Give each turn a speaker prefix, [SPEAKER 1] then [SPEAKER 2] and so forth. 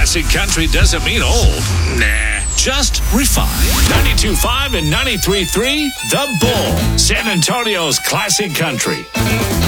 [SPEAKER 1] Classic country doesn't mean old. Nah, just refined. 92.5 and 93.3, The Bull, San Antonio's classic country.